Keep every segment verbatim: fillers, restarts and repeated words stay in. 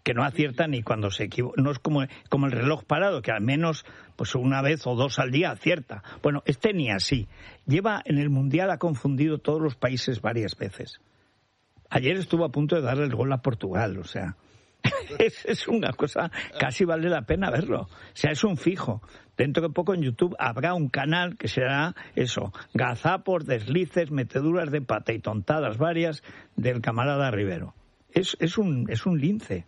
que no acierta ni cuando se equivoca. No es como, como el reloj parado, que al menos pues una vez o dos al día acierta. Bueno, este ni así. Lleva en el Mundial, ha confundido todos los países varias veces. Ayer estuvo a punto de darle el gol a Portugal, o sea, es, es una cosa, casi vale la pena verlo. O sea, es un fijo. Dentro de poco en YouTube habrá un canal que será eso, gazapos, deslices, meteduras de pata y tontadas varias del camarada Rivero. Es, es un es un lince.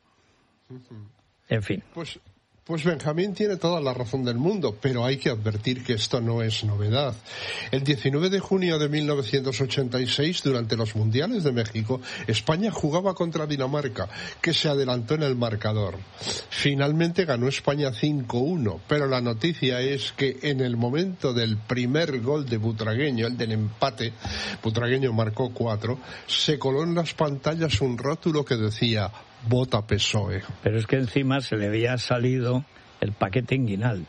En fin. Pues, pues Benjamín tiene toda la razón del mundo, pero hay que advertir que esto no es novedad. El diecinueve de junio de mil novecientos ochenta y seis, durante los Mundiales de México, España jugaba contra Dinamarca, que se adelantó en el marcador. Finalmente ganó España cinco uno, pero la noticia es que en el momento del primer gol de Butragueño, el del empate, Butragueño marcó cuatro, se coló en las pantallas un rótulo que decía: vota P S O E. Pero es que encima se le había salido el paquete inguinal.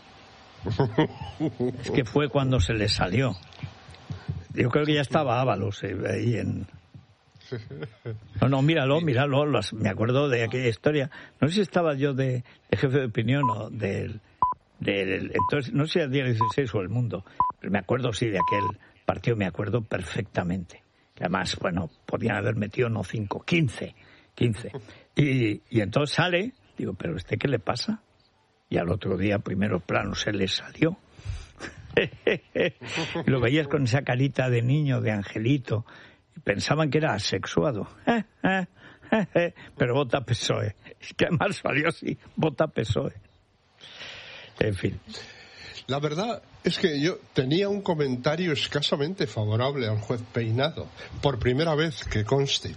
Es que fue cuando se le salió. Yo creo que ya estaba Ábalos eh, ahí en... No, no, míralo, míralo. Los, me acuerdo de aquella historia. No sé si estaba yo de, de jefe de opinión o del... del entonces, no sé si era el día dieciséis o El Mundo, pero me acuerdo, sí, de aquel partido, me acuerdo perfectamente. Además, bueno, podían haber metido no cinco, quince. quince. Y, y entonces sale, digo, ¿pero este qué le pasa? Y al otro día, primero plano, se le salió. Y lo veías con esa carita de niño, de angelito, y pensaban que era asexuado. Pero vota P S O E. Es que además salió así, vota P S O E. En fin. La verdad es que yo tenía un comentario escasamente favorable al juez Peinado, por primera vez que conste.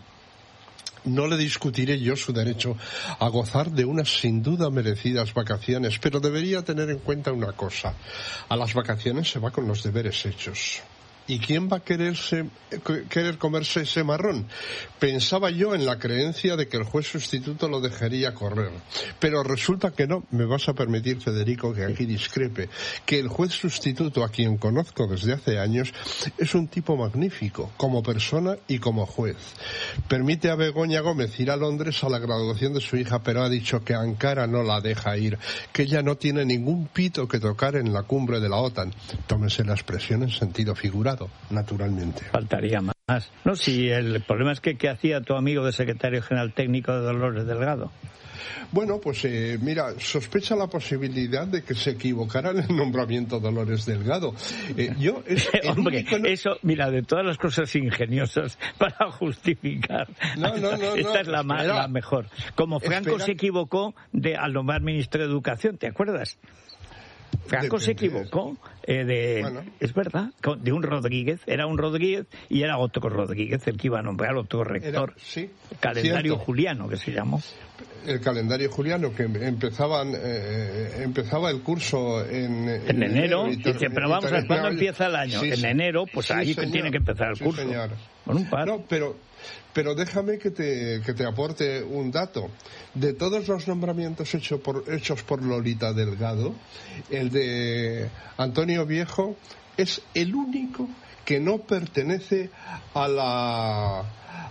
No le discutiré yo su derecho a gozar de unas sin duda merecidas vacaciones, pero debería tener en cuenta una cosa: a las vacaciones se va con los deberes hechos. ¿Y quién va a quererse, querer comerse ese marrón? Pensaba yo en la creencia de que el juez sustituto lo dejaría correr. Pero resulta que no. Me vas a permitir, Federico, que aquí discrepe. Que el juez sustituto, a quien conozco desde hace años, es un tipo magnífico, como persona y como juez. Permite a Begoña Gómez ir a Londres a la graduación de su hija, pero ha dicho que Ankara no la deja ir, que ella no tiene ningún pito que tocar en la cumbre de la OTAN. Tómese la expresión en sentido figurado, naturalmente. Faltaría más. No, si el problema es que ¿qué hacía tu amigo de secretario general técnico de Dolores Delgado? Bueno, pues eh, mira, sospecha la posibilidad de que se equivocara en el nombramiento de Dolores Delgado. Eh, yo es Hombre, único... eso, mira, de todas las cosas ingeniosas para justificar, no, no, no, esta no, es la, espera, la mejor. Como Franco espera. se equivocó de al nombrar ministro de Educación, ¿te acuerdas? Franco Depende. se equivocó eh, de, bueno. es verdad, de un Rodríguez, era un Rodríguez y era otro Rodríguez el que iba a nombrar otro rector. Era, sí, el calendario cierto. juliano, que se llamó. El calendario juliano, que empezaban eh, empezaba el curso en, en, en enero, y dice, pero vamos a ver, ¿cuándo no, empieza el año? Sí, en enero, pues sí, ahí señor, tiene que empezar el sí, curso. Señor. Con un par. No, pero... Pero déjame que te, que te aporte un dato. De todos los nombramientos hecho por, hechos por Lolita Delgado, el de Antonio Viejo es el único que no pertenece a la...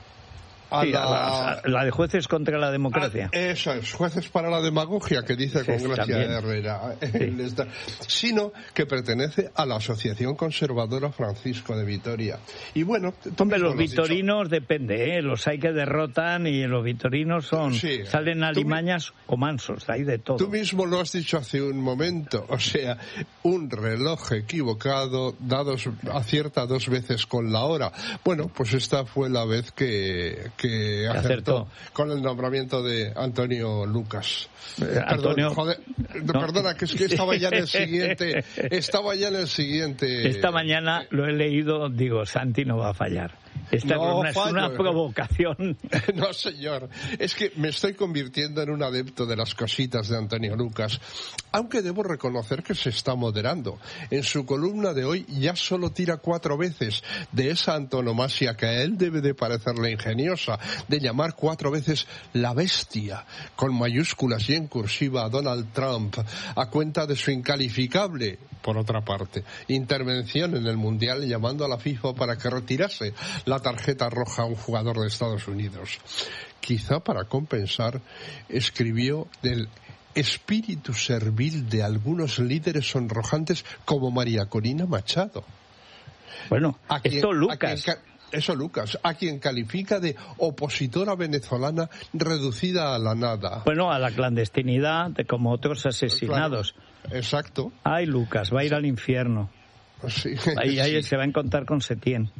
A sí, la, a la, la de jueces contra la democracia. A, eso es, jueces para la demagogia, que dice sí, con Gracia también. Herrera, Sí. sino que pertenece a la Asociación Conservadora Francisco de Vitoria. Y bueno, hombre, los vitorinos depende, ¿eh? Los hay que derrotan y los vitorinos son sí. salen alimañas o mansos, hay de todo. Tú mismo lo has dicho hace un momento, o sea, un reloj equivocado, dados, acierta dos veces con la hora. Bueno, pues esta fue la vez que que acertó, acertó con el nombramiento de Antonio Lucas. Eh, Antonio... Perdón, joder, no. Perdona, que es que estaba ya en el siguiente, estaba ya en el siguiente... Esta mañana lo he leído, digo, Santi no va a fallar. Esta no, es una, una provocación. No, señor. Es que me estoy convirtiendo en un adepto de las cositas de Antonio Lucas. Aunque debo reconocer que se está moderando. En su columna de hoy ya solo tira cuatro veces de esa antonomasia que a él debe de parecerle ingeniosa, de llamar cuatro veces la bestia, con mayúsculas y en cursiva, a Donald Trump, a cuenta de su incalificable, por otra parte, intervención en el Mundial llamando a la FIFA para que retirase la tarjeta roja a un jugador de Estados Unidos. quizá para compensar, escribió del espíritu servil de algunos líderes sonrojantes como María Corina Machado. Bueno, a quien, esto Lucas... A quien, eso Lucas, a quien califica de opositora venezolana reducida a la nada. Bueno, a la clandestinidad, de como otros asesinados. Claro, exacto. Ay, Lucas, va a ir al infierno. Sí, ahí, ahí sí. Se va a encontrar con Setién.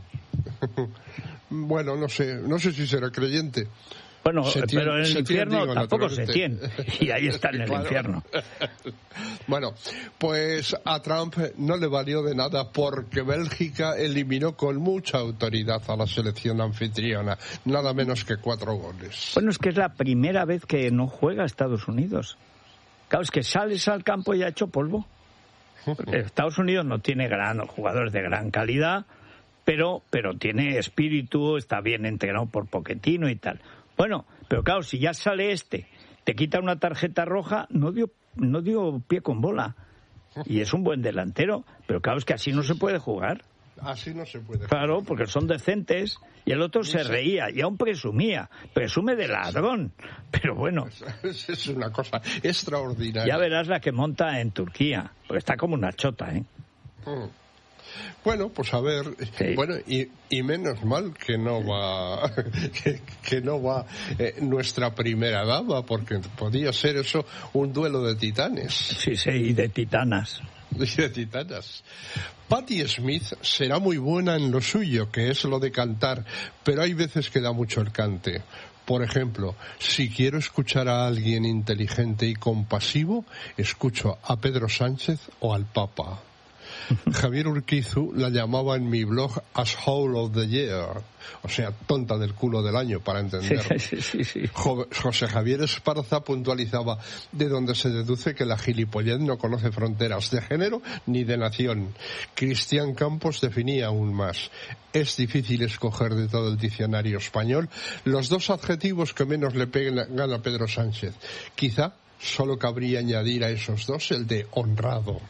Bueno, no sé, no sé si será creyente. Bueno, Setién, pero en el Setién, infierno digo, tampoco Setién. Y ahí está en el claro. infierno. Bueno, pues a Trump no le valió de nada porque Bélgica eliminó con mucha autoridad a la selección anfitriona, nada menos que cuatro goles. Bueno, es que es la primera vez que no juega Estados Unidos. Claro, es que sales al campo y ha hecho polvo. Estados Unidos no tiene gran jugadores de gran calidad, pero, pero tiene espíritu, está bien entrenado por Pochettino y tal. Bueno, pero claro, si ya sale este, te quita una tarjeta roja, no dio, no dio pie con bola. Y es un buen delantero, pero claro, es que así no se puede jugar. Así no se puede. Claro, porque son decentes. Y el otro se reía y aún presumía. Presume de ladrón. Pero bueno. Es una cosa extraordinaria. Ya verás la que monta en Turquía. Porque está como una chota, ¿eh? Mm. Bueno, pues a ver, sí. bueno y, y menos mal que no va que, que no va eh, nuestra primera dama, porque podía ser eso un duelo de titanes. Sí, sí, y de titanas. Y de titanas. Patti Smith será muy buena en lo suyo, que es lo de cantar, pero hay veces que da mucho el cante. Por ejemplo, si quiero escuchar a alguien inteligente y compasivo, escucho a Pedro Sánchez o al Papa. Javier Urquizu la llamaba en mi blog Asshole of the Year, o sea, tonta del culo del año, para entenderlo. Sí, sí, sí. José Javier Esparza puntualizaba, de donde se deduce que la gilipollez no conoce fronteras de género ni de nación. Cristian Campos definía aún más. Es difícil escoger de todo el diccionario español los dos adjetivos que menos le pegan a Pedro Sánchez. Quizá solo cabría añadir a esos dos el de honrado.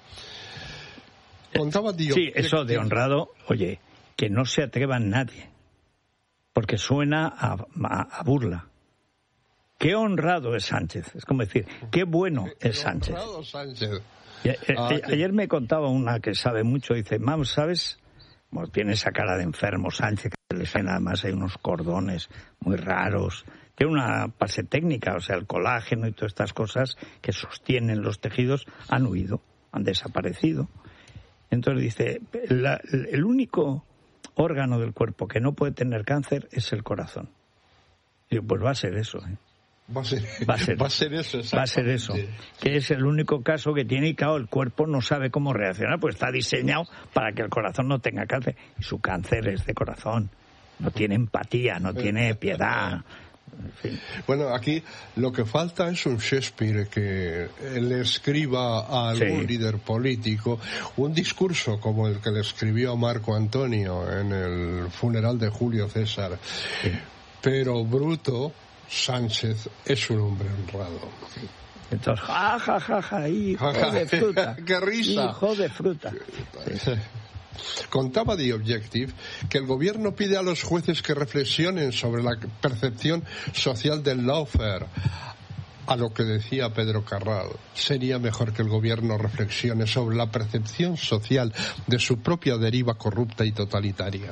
Contaba, tío, sí, eso de honrado, oye, que no se atreva nadie, porque suena a, a, a burla. Qué honrado es Sánchez, es como decir, qué bueno qué es Sánchez. Honrado Sánchez. Y, eh, ah, eh, ayer me contaba una que sabe mucho, dice, mam, ¿sabes? Bueno, tiene esa cara de enfermo Sánchez, que le suena, además hay unos cordones muy raros. Tiene una base técnica, o sea, el colágeno y todas estas cosas que sostienen los tejidos han huido, han desaparecido. Entonces dice, la, el único órgano del cuerpo que no puede tener cáncer es el corazón. Y yo, pues va a ser eso. ¿eh? Va a ser, va a ser, va a ser eso. Va a ser eso. Que es el único caso que tiene y claro, el cuerpo no sabe cómo reaccionar, pues está diseñado para que el corazón no tenga cáncer. Y su cáncer es de corazón. No tiene empatía, no tiene piedad. En fin. Bueno, aquí lo que falta es un Shakespeare que le escriba a algún sí. líder político un discurso como el que le escribió a Marco Antonio en el funeral de Julio César. Sí. Pero bruto, Sánchez es un hombre honrado. Sí. Entonces, ja, ja, ja, ja, hijo de fruta. ¡Qué risa! Hijo de fruta. Sí. Contaba The Objective que el gobierno pide a los jueces que reflexionen sobre la percepción social del lawfare. A lo que decía Pedro Carral, sería mejor que el gobierno reflexione sobre la percepción social de su propia deriva corrupta y totalitaria.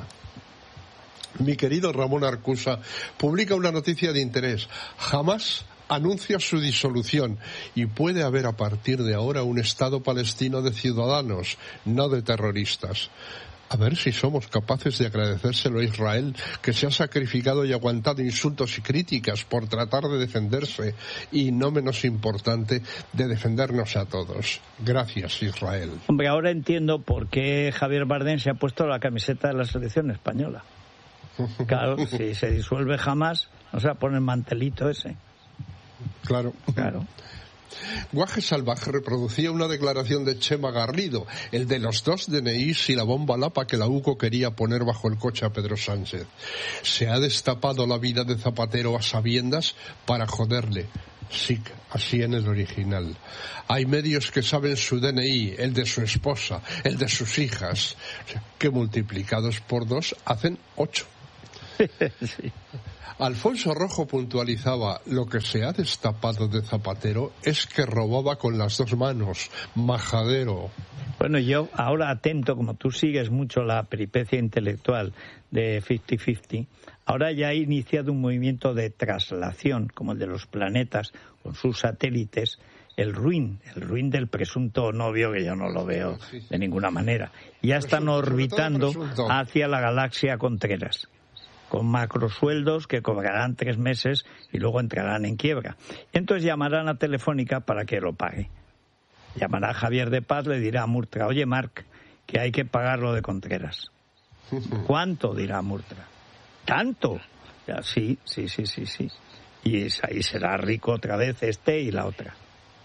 Mi querido Ramón Arcusa publica una noticia de interés. Jamás anuncia su disolución y puede haber a partir de ahora un Estado palestino de ciudadanos, no de terroristas. A ver si somos capaces de agradecérselo a Israel, que se ha sacrificado y aguantado insultos y críticas por tratar de defenderse y, no menos importante, de defendernos a todos. Gracias, Israel. Hombre, ahora entiendo por qué Javier Bardem se ha puesto la camiseta de la selección española. Claro, si se disuelve jamás, no se va a poner el mantelito ese. Claro. Claro. Guaje Salvaje reproducía una declaración de Chema Garrido, el de los dos D N Is y la bomba lapa que la U C O quería poner bajo el coche a Pedro Sánchez. Se ha destapado la vida de Zapatero a sabiendas para joderle. Sí, así en el original. Hay medios que saben su D N I, el de su esposa, el de sus hijas, que multiplicados por dos hacen ocho. Sí. Alfonso Rojo puntualizaba: lo que se ha destapado de Zapatero es que robaba con las dos manos, majadero. Bueno, yo ahora atento, como tú sigues mucho la peripecia intelectual de cincuenta cincuenta, ahora ya ha iniciado un movimiento de traslación, como el de los planetas con sus satélites, el ruin, el ruin del presunto novio, que yo no lo veo de ninguna manera. Ya están orbitando hacia la galaxia Contreras, con macrosueldos que cobrarán tres meses y luego entrarán en quiebra. Y entonces llamarán a Telefónica para que lo pague. Llamará a Javier de Paz, le dirá a Murtra: oye, Marc, que hay que pagar lo de Contreras. ¿Cuánto? Dirá Murtra. ¿Tanto? Ya, sí, sí, sí, sí, sí. Y ahí será rico otra vez este y la otra.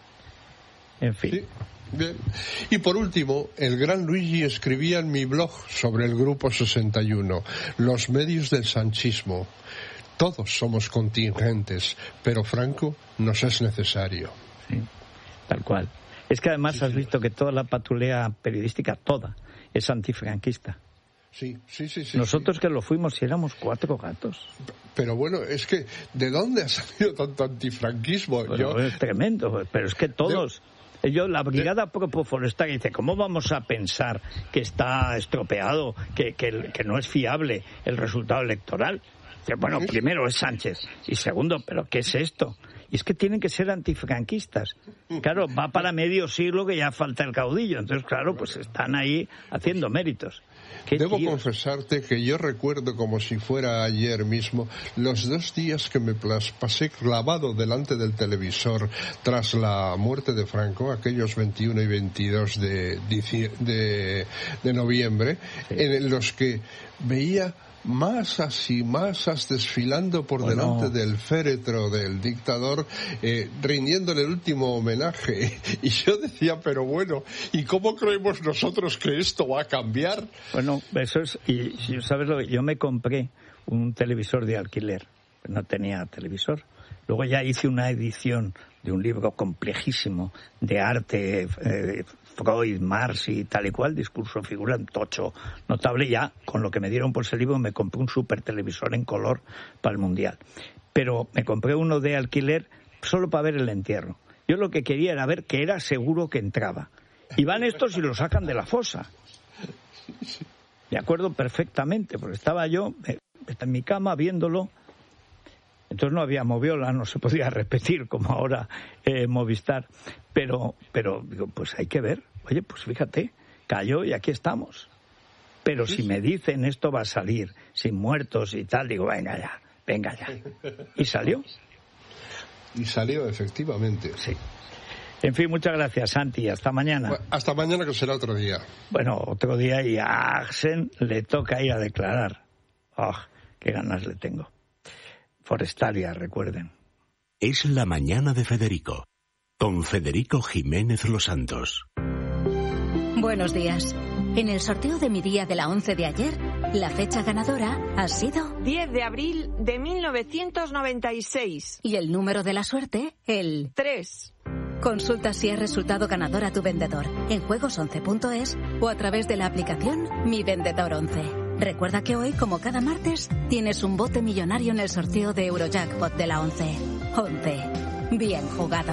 En fin. Sí, bien. Y por último, el gran Luigi escribía en mi blog sobre el Grupo sesenta y uno, los medios del sanchismo. Todos somos contingentes, pero Franco nos es necesario. Sí, tal cual. Es que además sí, has visto que toda la patulea periodística, toda, es antifranquista. Sí, sí, sí, sí. Nosotros sí. que lo fuimos y éramos cuatro gatos. Pero bueno, es que ¿de dónde ha salido tanto antifranquismo? Bueno, Yo... Es tremendo, pero es que todos... De... Yo, la Brigada de... Propoforestal dice: ¿cómo vamos a pensar que está estropeado, que, que, que no es fiable el resultado electoral? Bueno, primero es Sánchez y segundo, ¿pero qué es esto? Y es que tienen que ser antifranquistas. Claro, va para medio siglo que ya falta el caudillo. Entonces, claro, pues están ahí haciendo méritos. Debo tíos? confesarte que yo recuerdo como si fuera ayer mismo los dos días que me pasé clavado delante del televisor tras la muerte de Franco, aquellos veintiuno y veintidós de, de, de noviembre, sí. En los que veía masas y masas desfilando por bueno. delante del féretro del dictador, eh, rindiéndole el último homenaje. Y yo decía, pero bueno, ¿y cómo creemos nosotros que esto va a cambiar? Bueno, eso es, y sabes lo que yo me compré un televisor de alquiler, no tenía televisor. Luego ya hice una edición de un libro complejísimo de arte, eh, Freud, Marx y tal y cual, discurso figura, tocho, notable. Ya con lo que me dieron por ese libro me compré un super televisor en color para el Mundial. Pero me compré uno de alquiler solo para ver el entierro. Yo lo que quería era ver que era seguro que entraba. Y van estos y lo sacan de la fosa. Me acuerdo perfectamente, porque estaba yo en mi cama viéndolo. Entonces no había moviola, no se podía repetir como ahora eh, Movistar. Pero, pero digo, pues hay que ver. Oye, pues fíjate, cayó y aquí estamos. Pero si me dicen esto va a salir sin muertos y tal, digo, venga ya, venga ya. Y salió. Y salió, efectivamente. Sí. En fin, muchas gracias, Santi. Hasta mañana. Bueno, hasta mañana, que será otro día. Bueno, otro día, y a Axen le toca ir a declarar. ¡Oh, qué ganas le tengo! Forestalia, recuerden. Es la mañana de Federico, con Federico Jiménez Los Santos. Buenos días. En el sorteo de mi día de la once de ayer, la fecha ganadora ha sido... diez de abril de mil novecientos noventa y seis. Y el número de la suerte, el... tres. Consulta si es resultado ganador a tu vendedor en juegos once punto es o a través de la aplicación Mi Vendedor once. Recuerda que hoy, como cada martes, tienes un bote millonario en el sorteo de Eurojackpot de la once. once. Bien jugado.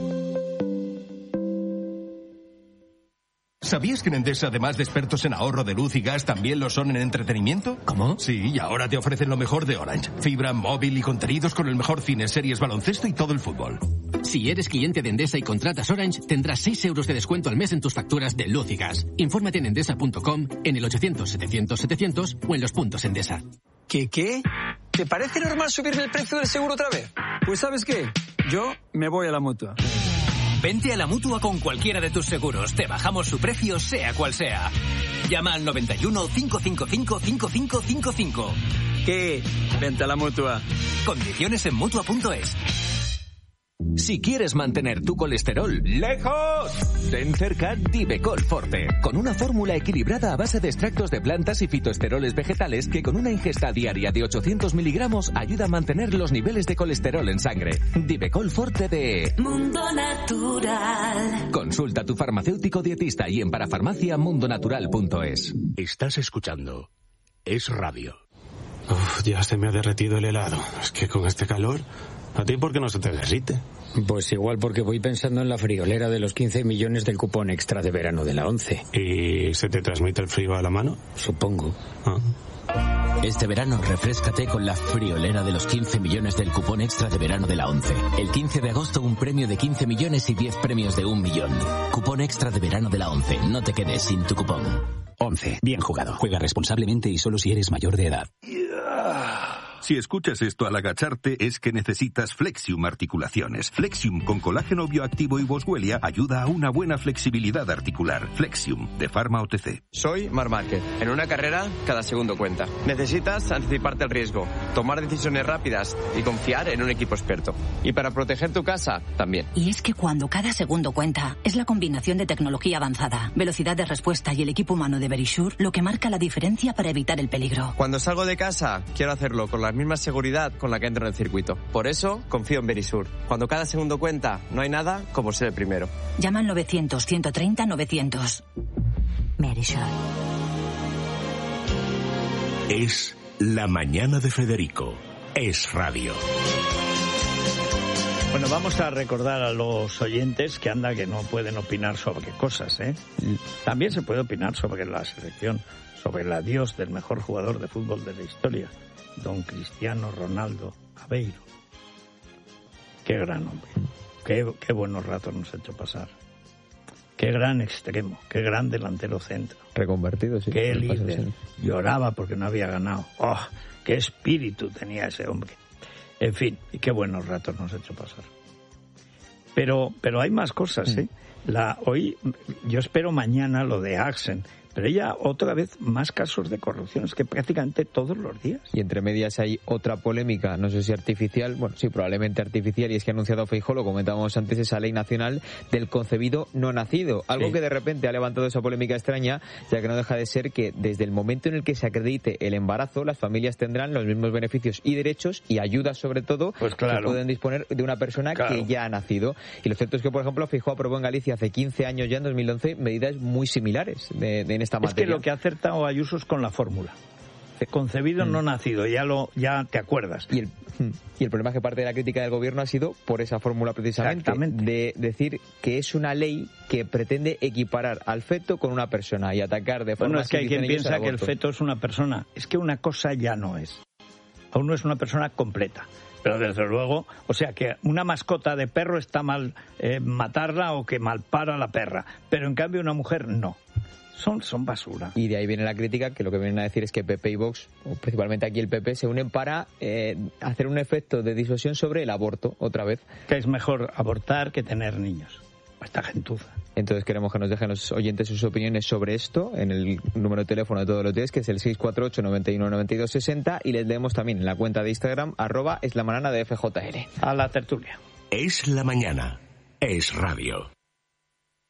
¿Sabías que en Endesa, además de expertos en ahorro de luz y gas, también lo son en entretenimiento? ¿Cómo? Sí, y ahora te ofrecen lo mejor de Orange. Fibra, móvil y contenidos con el mejor cine, series, baloncesto y todo el fútbol. Si eres cliente de Endesa y contratas Orange, tendrás seis euros de descuento al mes en tus facturas de luz y gas. Infórmate en endesa punto com, en el ochocientos setecientos setecientos o en los puntos Endesa. ¿Qué qué? ¿Te parece normal subirme el precio del seguro otra vez? Pues ¿sabes qué? Yo me voy a la Mutua. Vente a la Mutua con cualquiera de tus seguros. Te bajamos su precio, sea cual sea. Llama al noventa y uno, cinco cinco cinco, cinco cinco cinco cinco. ¿Qué? Vente a la Mutua. Condiciones en Mutua punto es. Si quieres mantener tu colesterol lejos, ten cerca Divecol Forte, con una fórmula equilibrada a base de extractos de plantas y fitoesteroles vegetales que con una ingesta diaria de ochocientos miligramos ayuda a mantener los niveles de colesterol en sangre. Divecol Forte de Mundo Natural. Consulta a tu farmacéutico dietista y en parafarmacia mundo natural punto es. Estás escuchando Es Radio. Uf, ya se me ha derretido el helado. Es que con este calor, ¿a ti por qué no se te derrite? Pues igual porque voy pensando en la friolera de los quince millones del cupón extra de verano de la ONCE. ¿Y se te transmite el frío a la mano? Supongo. Ah. Este verano refréscate con la friolera de los quince millones del cupón extra de verano de la ONCE. El quince de agosto un premio de quince millones y diez premios de un millón. Cupón extra de verano de la ONCE. No te quedes sin tu cupón. ONCE. Bien jugado. Juega responsablemente y solo si eres mayor de edad. Si escuchas esto al agacharte es que necesitas Flexium Articulaciones. Flexium con colágeno bioactivo y boswellia ayuda a una buena flexibilidad articular. Flexium, de Pharma O T C. Soy Marc Márquez. En una carrera, cada segundo cuenta. Necesitas anticiparte al riesgo, tomar decisiones rápidas y confiar en un equipo experto. Y para proteger tu casa, también. Y es que cuando cada segundo cuenta, es la combinación de tecnología avanzada, velocidad de respuesta y el equipo humano de Verisure lo que marca la diferencia para evitar el peligro. Cuando salgo de casa, quiero hacerlo con la misma seguridad con la que entro en el circuito. Por eso, confío en Verisure. Cuando cada segundo cuenta, no hay nada como ser el primero. Llama al novecientos, ciento treinta, novecientos. Verisure. Es La Mañana de Federico. Es radio. Bueno, vamos a recordar a los oyentes que anda que no pueden opinar sobre cosas, ¿eh? También se puede opinar sobre la selección, sobre el adiós del mejor jugador de fútbol de la historia, don Cristiano Ronaldo Aveiro. Qué gran hombre, qué, qué buenos ratos nos ha hecho pasar. Qué gran extremo, qué gran delantero centro. Reconvertido, sí. Qué líder. Lloraba porque no había ganado. ¡Oh! Qué espíritu tenía ese hombre. En fin, y qué buenos ratos nos ha hecho pasar. Pero, pero hay más cosas, ¿eh? La, hoy, yo espero mañana lo de Axen. Pero ella, otra vez, más casos de corrupción, es que prácticamente todos los días. Y entre medias hay otra polémica, no sé si artificial, bueno, sí, probablemente artificial, y es que ha anunciado Feijóo, lo comentábamos antes, esa ley nacional del concebido no nacido. Algo sí. que de repente ha levantado esa polémica extraña, ya que no deja de ser que desde el momento en el que se acredite el embarazo, las familias tendrán los mismos beneficios y derechos y ayudas, sobre todo, pues claro. que pueden disponer de una persona claro. que ya ha nacido. Y lo cierto es que, por ejemplo, Feijóo aprobó en Galicia hace quince años ya, en dos mil once, medidas muy similares de, de esta materia. Es que lo que ha acertado Ayuso es con la fórmula. Concebido, mm. no nacido, ya lo ya te acuerdas. Y el, y el problema es que parte de la crítica del gobierno ha sido por esa fórmula precisamente, de decir que es una ley que pretende equiparar al feto con una persona y atacar de forma... Bueno, es que hay quien piensa que el feto es una persona. Es que una cosa ya no es. Aún no es una persona completa. Pero desde luego, o sea que una mascota de perro está mal eh, matarla o que malpara a la perra. Pero en cambio una mujer no. Son, son basura. Y de ahí viene la crítica, que lo que vienen a decir es que P P y Vox, o principalmente aquí el P P, se unen para eh, hacer un efecto de disuasión sobre el aborto, otra vez. Que es mejor abortar que tener niños. Esta gentuza. Entonces queremos que nos dejen los oyentes sus opiniones sobre esto en el número de teléfono de todos los días, que es el seis cuatro ocho, noventa y uno, noventa y dos, sesenta, y les leemos también en la cuenta de Instagram, arroba es la mañana de F J R. A la tertulia. Es la mañana. Es radio.